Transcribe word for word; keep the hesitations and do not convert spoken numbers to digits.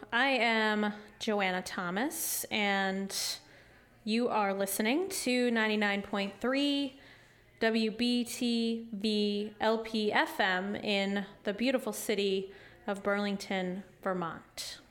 I am Joanna Thomas, and you are listening to ninety-nine point three W B T V L P F M in the beautiful city of Burlington, Vermont.